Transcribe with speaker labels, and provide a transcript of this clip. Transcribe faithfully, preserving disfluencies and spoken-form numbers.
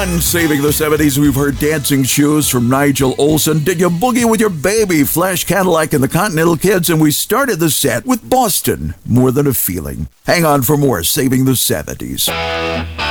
Speaker 1: On Saving the seventies, we've heard Dancing Shoes from Nigel Olsson. Did You Boogie With Your Baby? Flash Cadillac and the Continental Kids. And we started the set with Boston, More Than a Feeling. Hang on for more Saving the seventies.